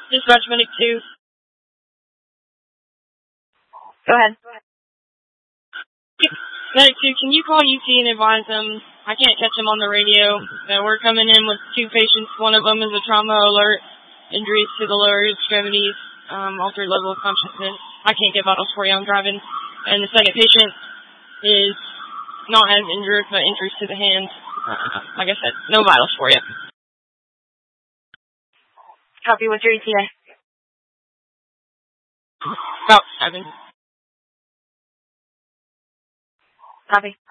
Dispatch Medic 2. Go ahead. Medic 2, can you call UT and advise them? I can't catch them on the radio. We're coming in with 2 patients. One of them is a trauma alert, injuries to the lower extremities, altered level of consciousness. I can't get vitals for you, I'm driving. And the second patient is not as injured, but injuries to the hands. Like I said, no vitals for you. Copy, what's your ETA? About 7. Copy.